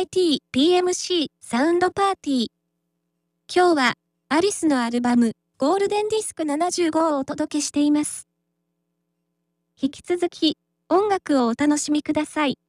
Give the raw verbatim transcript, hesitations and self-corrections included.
イティーピーエムシー サウンドパーティー。今日はアリスのアルバムゴールデンディスクななじゅうごをお届けしています。引き続き音楽をお楽しみください。